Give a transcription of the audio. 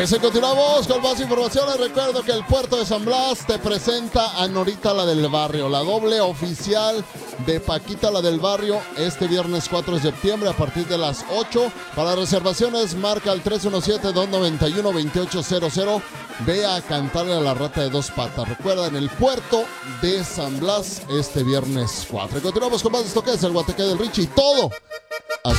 Eso, continuamos con más informaciones. Recuerdo que el puerto de San Blas te presenta a Norita la del Barrio, la doble oficial de Paquita la del Barrio, este viernes 4 de septiembre a partir de las 8. Para reservaciones marca el 317-291-2800. Ve a cantarle a la rata de dos patas. Recuerda, en el puerto de San Blas este viernes 4. Y continuamos con más de esto que es el Guateque del Richie. Todo